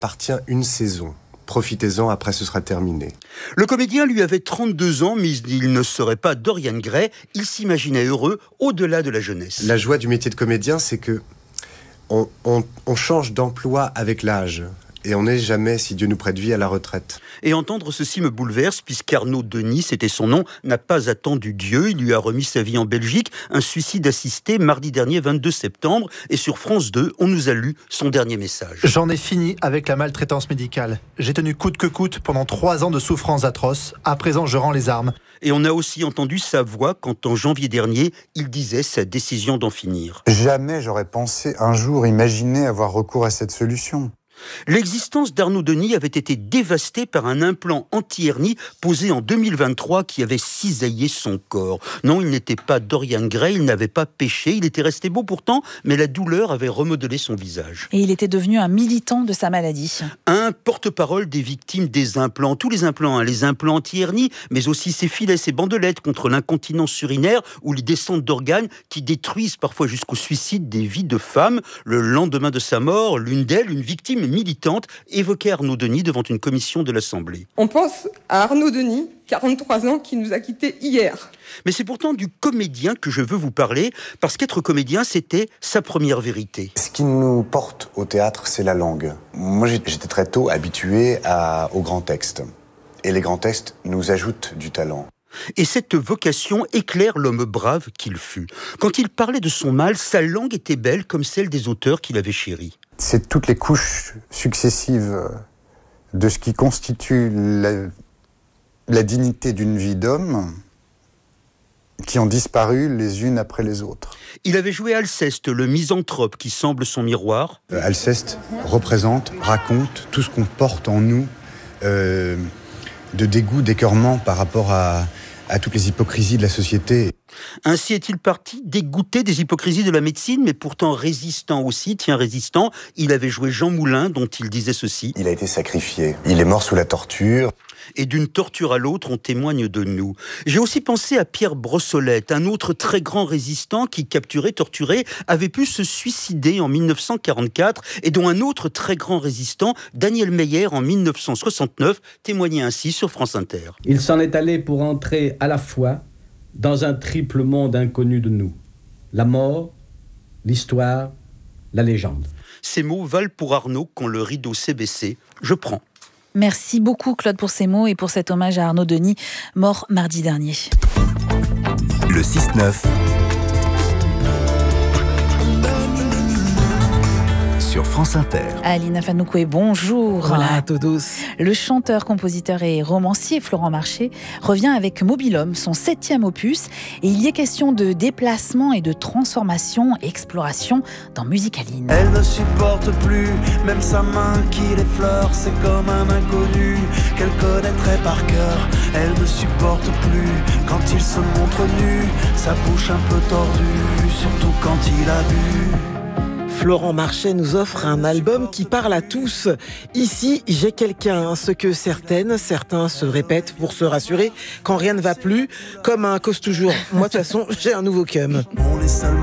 Appartient une saison. Profitez-en, après ce sera terminé. Le comédien lui avait 32 ans, mais il ne serait pas Dorian Gray. Il s'imaginait heureux au-delà de la jeunesse. La joie du métier de comédien, c'est que on change d'emploi avec l'âge. Et on n'est jamais, si Dieu nous prête vie, à la retraite. Et entendre ceci me bouleverse, puisqu'Arnaud Denis, c'était son nom, n'a pas attendu Dieu. Il lui a remis sa vie en Belgique. Un suicide assisté mardi dernier, 22 septembre. Et sur France 2, on nous a lu son dernier message. J'en ai fini avec la maltraitance médicale. J'ai tenu coûte que coûte pendant 3 ans de souffrances atroces. À présent, je rends les armes. Et on a aussi entendu sa voix quand, en janvier dernier, il disait sa décision d'en finir. Jamais j'aurais pensé un jour imaginer avoir recours à cette solution. L'existence d'Arnaud Denis avait été dévastée par un implant anti-hernie posé en 2023 qui avait cisaillé son corps. Non, il n'était pas Dorian Gray, il n'avait pas péché, il était resté beau pourtant, mais la douleur avait remodelé son visage. Et il était devenu un militant de sa maladie. Un porte-parole des victimes des implants, tous les implants, les implants anti-hernie, mais aussi ces filets, ces bandelettes contre l'incontinence urinaire ou les descentes d'organes qui détruisent parfois jusqu'au suicide des vies de femmes. Le lendemain de sa mort, l'une d'elles, une victime militante, évoquait Arnaud Denis devant une commission de l'Assemblée. On pense à Arnaud Denis, 43 ans, qui nous a quittés hier. Mais c'est pourtant du comédien que je veux vous parler, parce qu'être comédien, c'était sa première vérité. Ce qui nous porte au théâtre, c'est la langue. Moi, j'étais très tôt habitué aux grands textes. Et les grands textes nous ajoutent du talent. Et cette vocation éclaire l'homme brave qu'il fut. Quand il parlait de son mal, sa langue était belle comme celle des auteurs qu'il avait chéris. C'est toutes les couches successives de ce qui constitue la dignité d'une vie d'homme qui ont disparu les unes après les autres. Il avait joué Alceste, le misanthrope qui semble son miroir. Alceste raconte tout ce qu'on porte en nous de dégoût, d'écœurement par rapport à toutes les hypocrisies de la société. Ainsi est-il parti, dégoûté des hypocrisies de la médecine, mais pourtant résistant aussi. Tiens, résistant, il avait joué Jean Moulin, dont il disait ceci. Il a été sacrifié. Il est mort sous la torture. Et d'une torture à l'autre, on témoigne de nous. J'ai aussi pensé à Pierre Brossolette, un autre très grand résistant qui, capturé, torturé, avait pu se suicider en 1944 et dont un autre très grand résistant, Daniel Meyer, en 1969, témoignait ainsi sur France Inter. Il s'en est allé pour entrer à la fois dans un triple monde inconnu de nous. La mort, l'histoire, la légende. Ces mots valent pour Arnaud quand le rideau s'est baissé. Je prends. Merci beaucoup Claude pour ces mots et pour cet hommage à Arnaud Denis, mort mardi dernier. Le 6-9 sur France Inter. Alina Fanoukoé, bonjour. Hola a todos. Le chanteur, compositeur et romancier Florent Marché revient avec Mobilhomme, son 7e opus. Et il y est question de déplacement et de transformation, exploration dans Musicaline. Elle ne supporte plus, même sa main qui l'effleure, c'est comme un inconnu qu'elle connaîtrait par cœur. Elle ne supporte plus quand il se montre nu, sa bouche un peu tordue, surtout quand il a bu. Florent Marché nous offre un album qui parle à tous. Ici, j'ai quelqu'un, ce que certains se répètent pour se rassurer quand rien ne va plus, comme un cause toujours. Moi, de toute façon, j'ai un nouveau cum.